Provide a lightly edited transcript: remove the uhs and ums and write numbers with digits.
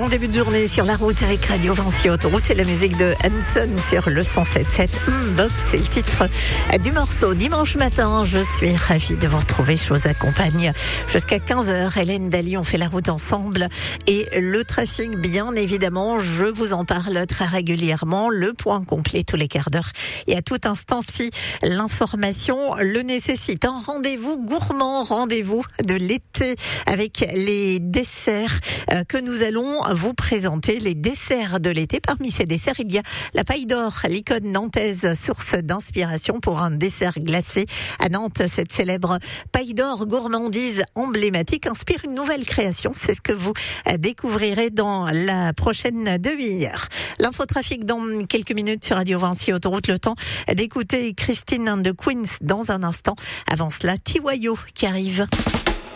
Bon début de journée sur la route avec Radio Vinci Autoroute et la musique de Hanson sur le 107.7. Bob, c'est le titre du morceau. Dimanche matin, je suis ravie de vous retrouver. Je vous accompagne jusqu'à 15h. Hélène Daly, on fait la route ensemble. Et le trafic, bien évidemment, je vous en parle très régulièrement. Le point complet tous les quarts d'heure. Et à tout instant, si l'information le nécessite. Un rendez-vous gourmand, rendez-vous de l'été avec les desserts que nous allons vous présenter, les desserts de l'été. Parmi ces desserts, il y a la paille d'or, l'icône nantaise, source d'inspiration pour un dessert glacé. À Nantes, cette célèbre paille d'or, gourmandise emblématique, inspire une nouvelle création. C'est ce que vous découvrirez dans la prochaine demi-heure. L'infotrafic dans quelques minutes sur Radio Vinci Autoroute. Le temps d'écouter Christine and the Queens dans un instant. Avant cela, Tiwayo qui arrive.